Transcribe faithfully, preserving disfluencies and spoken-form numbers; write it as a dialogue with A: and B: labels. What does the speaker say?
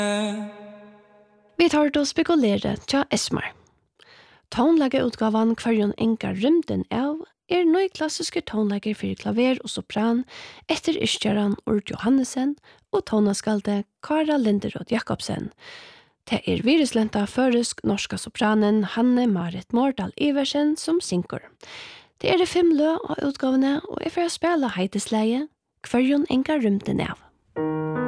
A: Vi tar til å spekulere tja Esmar. Tonlageutgavan Kvarjon enka rymden av er nøy klassiske tonlager for klaver og sopran etter Yrkjaran Urt Johannesen og tonaskalde Kara Linderud Jakobsen. Det er viruslenta føresk norska sopranen Hanne Marit Mårdal Iversen som synker. Det er det fem lø av utgavene og er for å spela heitesleie Kvarjon enka rymden av.